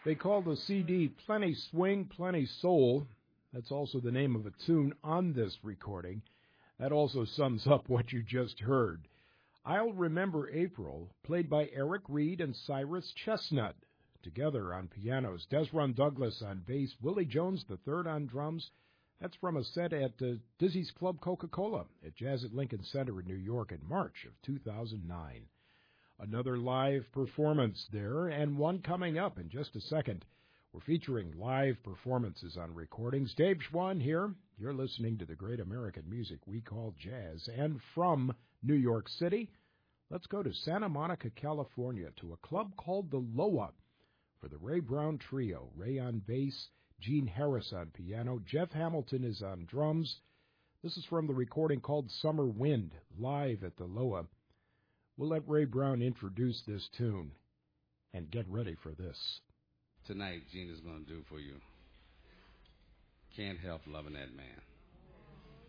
They call the CD Plenty Swing, Plenty Soul. That's also the name of a tune on this recording. That also sums up what you just heard. I'll Remember April, played by Eric Reed and Cyrus Chestnut. Together on pianos, Desron Douglas on bass, Willie Jones III on drums. That's from a set at Dizzy's Club Coca-Cola at Jazz at Lincoln Center in New York in March of 2009. Another live performance there, and one coming up in just a second. We're featuring live performances on recordings. Dave Schwann here. You're listening to the great American music we call jazz. And from New York City, let's go to Santa Monica, California, to a club called the Loa for the Ray Brown Trio. Ray on bass, Gene Harris on piano, Jeff Hamilton is on drums. This is from the recording called Summer Wind, live at the Loa. We'll let Ray Brown introduce this tune, and get ready for this. Tonight, Gene is going to do for you Can't Help Loving That Man.